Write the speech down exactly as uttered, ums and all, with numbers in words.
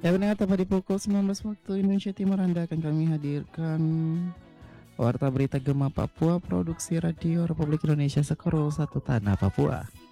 Ya benar, tepat di pukul sembilan belas waktu Indonesia Timur Anda akan kami hadirkan Warta Berita Gema Papua, Produksi Radio Republik Indonesia Sekorol satu Tanah Papua.